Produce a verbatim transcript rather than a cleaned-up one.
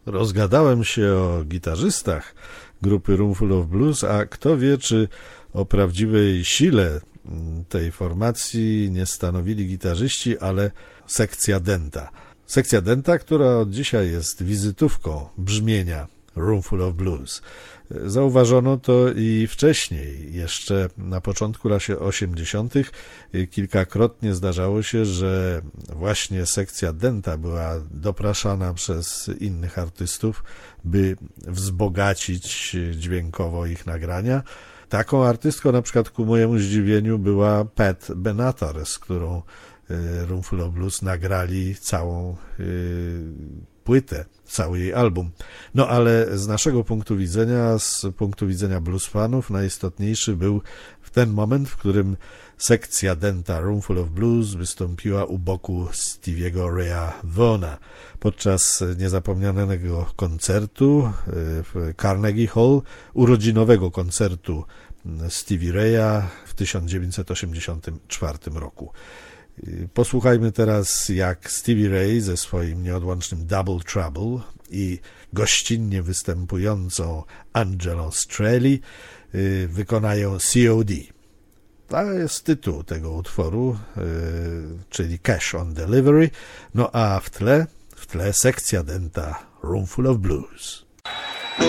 Rozgadałem się o gitarzystach grupy Roomful of Blues, a kto wie, czy o prawdziwej sile tej formacji nie stanowili gitarzyści, ale sekcja dęta. Sekcja dęta, która od dzisiaj jest wizytówką brzmienia Roomful of Blues. Zauważono to i wcześniej, jeszcze na początku lat osiemdziesiątych. Kilkakrotnie zdarzało się, że właśnie sekcja dęta była dopraszana przez innych artystów, by wzbogacić dźwiękowo ich nagrania. Taką artystką na przykład ku mojemu zdziwieniu była Pat Benatar, z którą Roomful of Blues nagrali całą płytę, cały jej album. No ale z naszego punktu widzenia, z punktu widzenia blues fanów, najistotniejszy był w ten moment, w którym sekcja dęta Roomful of Blues wystąpiła u boku Stevie'ego Raya Vaughna podczas niezapomnianego koncertu w Carnegie Hall, urodzinowego koncertu Stevie Raya w tysiąc dziewięćset osiemdziesiątym czwartym roku. Posłuchajmy teraz, jak Stevie Ray ze swoim nieodłącznym Double Trouble i gościnnie występującą Angelo Strelli wykonają C O D. To jest tytuł tego utworu, czyli Cash on Delivery. No a w tle, w tle sekcja dęta Roomful of Blues.